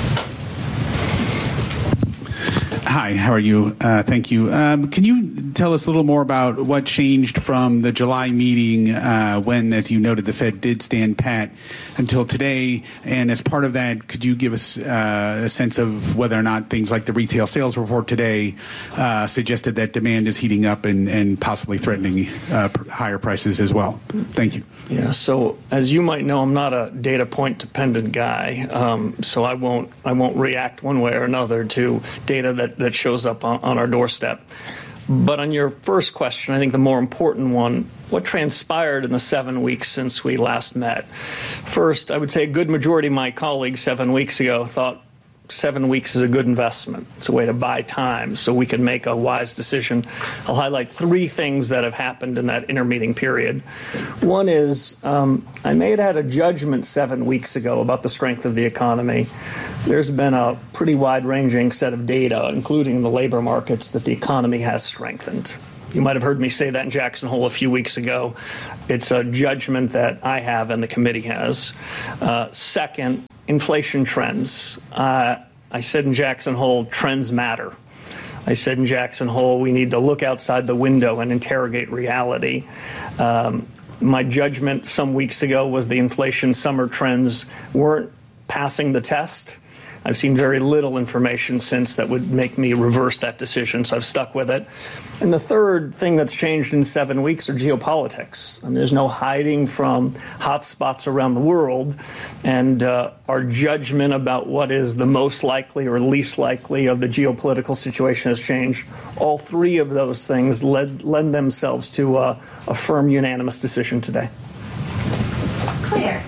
Hi, how are you? Uh, thank you. Um, can you tell us a little more about what changed from the July meeting uh, when, as you noted, the Fed did stand pat until today? And as part of that, could you give us uh, a sense of whether or not things like the retail sales report today uh, suggested that demand is heating up and, and possibly threatening uh, higher prices as well? Thank you. Yeah, so as you might know, I'm not a data point dependent guy, um, so I won't I won't react one way or another to data that, that shows up on, on our doorstep. But on your first question, I think the more important one, what transpired in the seven weeks since we last met? First, I would say a good majority of my colleagues seven weeks ago thought seven weeks is a good investment. It's a way to buy time so we can make a wise decision. I'll highlight three things that have happened in that intermeeting period. One is um, I may have had a judgment seven weeks ago about the strength of the economy. There's been a pretty wide-ranging set of data, including the labor markets, that the economy has strengthened. You might have heard me say that in Jackson Hole a few weeks ago. It's a judgment that I have and the committee has. Uh, second, inflation trends. Uh, I said in Jackson Hole, trends matter. I said in Jackson Hole, we need to look outside the window and interrogate reality. Um, my judgment some weeks ago was the inflation summer trends weren't passing the test. I've seen very little information since that would make me reverse that decision, so I've stuck with it. And the third thing that's changed in seven weeks are geopolitics. I mean, there's no hiding from hot spots around the world, and uh, our judgment about what is the most likely or least likely of the geopolitical situation has changed. All three of those things led, lend themselves to uh, a firm, unanimous decision today. Claire.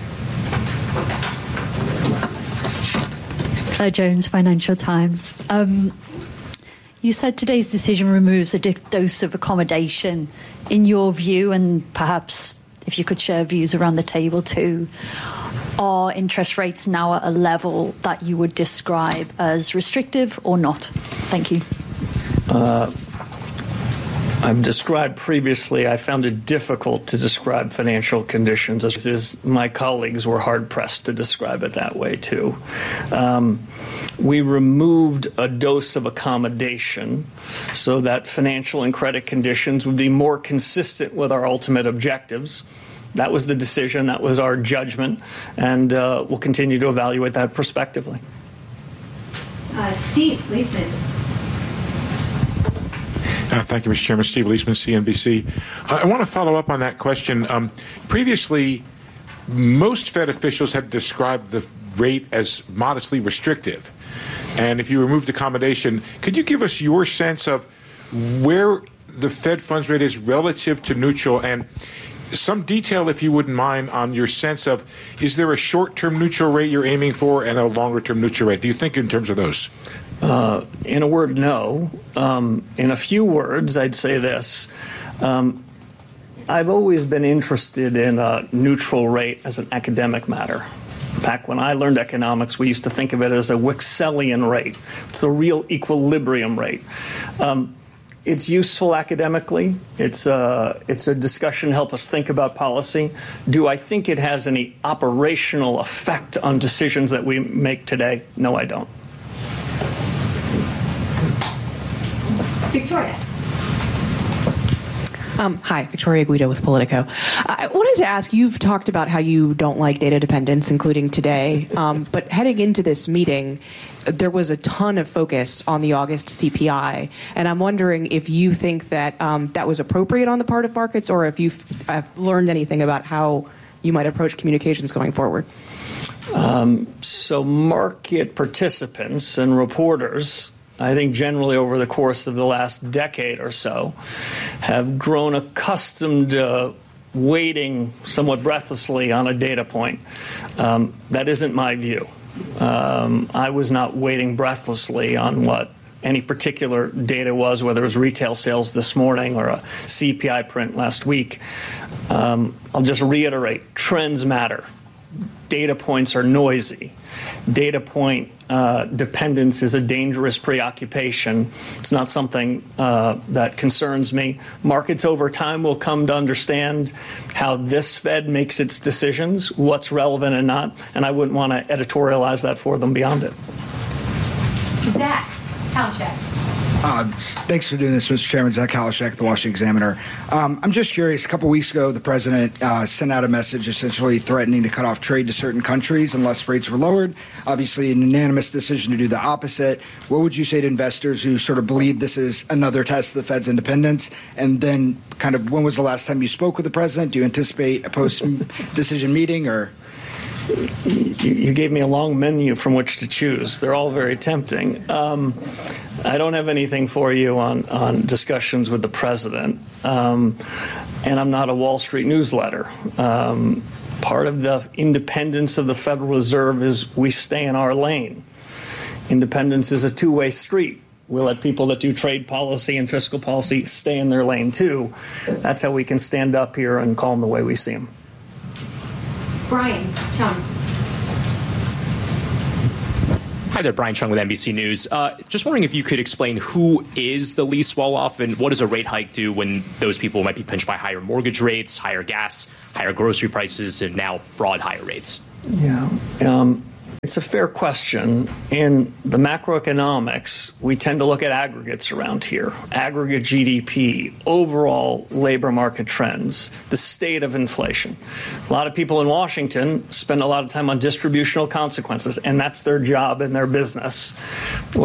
Claire Jones, Financial Times. Um, you said today's decision removes a dose of accommodation. In your view, and perhaps if you could share views around the table too, are interest rates now at a level that you would describe as restrictive or not? Thank you. Uh, I've described previously, I found it difficult to describe financial conditions, as is my colleagues were hard-pressed to describe it that way, too. Um, we removed a dose of accommodation so that financial and credit conditions would be more consistent with our ultimate objectives. That was the decision. That was our judgment. And uh, we'll continue to evaluate that prospectively. Uh, Steve Leisman. Uh, thank you, Mister Chairman. Steve Leisman, C N B C. Uh, I want to follow up on that question. Um, previously, most Fed officials have described the rate as modestly restrictive. And if you removed accommodation, could you give us your sense of where the Fed funds rate is relative to neutral, and some detail, if you wouldn't mind, on your sense of, is there a short-term neutral rate you're aiming for and a longer-term neutral rate? Do you think in terms of those? Uh, in a word, no. Um, in a few words, I'd say this. Um, I've always been interested in a neutral rate as an academic matter. Back when I learned economics, we used to think of it as a Wickselian rate. It's a real equilibrium rate. Um, it's useful academically. It's a, it's a discussion to help us think about policy. Do I think it has any operational effect on decisions that we make today? No, I don't. Victoria. Um, hi, Victoria Guido with Politico. I wanted to ask, you've talked about how you don't like data dependence, including today, um, but heading into this meeting, there was a ton of focus on the August C P I, and I'm wondering if you think that um, that was appropriate on the part of markets, or if you've uh, learned anything about how you might approach communications going forward. Um, so market participants and reporters, I think generally over the course of the last decade or so, have grown accustomed to waiting somewhat breathlessly on a data point. Um, that isn't my view. Um, I was not waiting breathlessly on what any particular data was, whether it was retail sales this morning or a C P I print last week. Um, I'll just reiterate, trends matter. data points are noisy. Data point uh, dependence is a dangerous preoccupation. It's not something uh, that concerns me. Markets over time will come to understand how this Fed makes its decisions, what's relevant and not, and I wouldn't want to editorialize that for them beyond it. Zach Kalashek. Uh, thanks for doing this, Mister Chairman. Zach Kalashek, the Washington Examiner. Um, I'm just curious. A couple weeks ago, the president uh, sent out a message essentially threatening to cut off trade to certain countries unless rates were lowered. Obviously, an unanimous decision to do the opposite. What would you say to investors who sort of believe this is another test of the Fed's independence? And then, kind of, when was the last time you spoke with the president? Do you anticipate a post-decision meeting, or? You gave me a long menu from which to choose. They're all very tempting. Um, I don't have anything for you on, on discussions with the president, um, and I'm not a Wall Street newsletter. Um, part of the independence of the Federal Reserve is we stay in our lane. Independence is a two-way street. We let people that do trade policy and fiscal policy stay in their lane, too. That's how we can stand up here and call them the way we see them. Brian Chung. Hi there, Brian Chung with N B C News. Uh, just wondering if you could explain who is the least well-off and what does a rate hike do when those people might be pinched by higher mortgage rates, higher gas, higher grocery prices, and now broad higher rates? Yeah. Um, it's a fair question. In the macroeconomics, we tend to look at aggregates around here. Aggregate G D P, overall labor market trends, the state of inflation. A lot of people in Washington spend a lot of time on distributional consequences, and that's their job and their business.